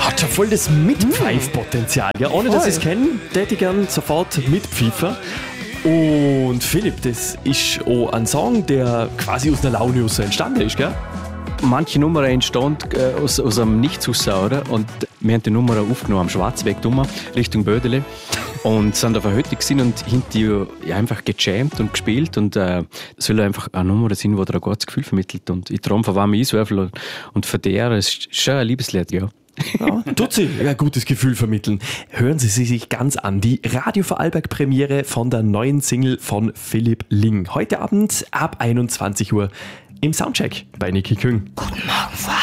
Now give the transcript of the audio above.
Hat schon voll das Mitpfeifpotenzial. Ja, ohne dass ich es kenne, hätte ich gern sofort mitpfeifen. Und Philipp, das ist auch ein Song, der quasi aus einer Laune raus entstanden ist, gell? Manche Nummern entstanden aus einem Nichts raus, oder? Und wir haben die Nummer aufgenommen am Schwarzweg Richtung Bödele. Und sind auf einer Hütte gewesen und hinter ja, einfach gejammt und gespielt. Und es soll einfach eine Nummer sein, die dir ein gutes Gefühl vermittelt. Und ich träume von warmen Eiswürfeln und von der, es ist schon ein Liebeslied, ja. Ja, tut sie ein gutes Gefühl vermitteln. Hören Sie sich ganz an. Die Radio Vorarlberg-Premiere von der neuen Single von Philipp Ling. Heute Abend ab 21 Uhr im Soundcheck bei Niki Küng. Guten Morgen,